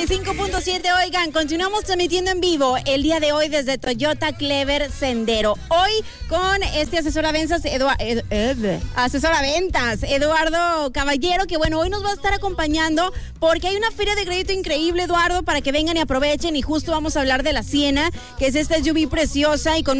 95.7. Oigan, continuamos transmitiendo en vivo el día de hoy desde Toyota Clever Sendero. Hoy con este asesor a ventas, Eduardo Caballero, que bueno, hoy nos va a estar acompañando porque hay una feria de crédito increíble, Eduardo, para que vengan y aprovechen. Y justo vamos a hablar de la Siena, que es esta SUV preciosa y con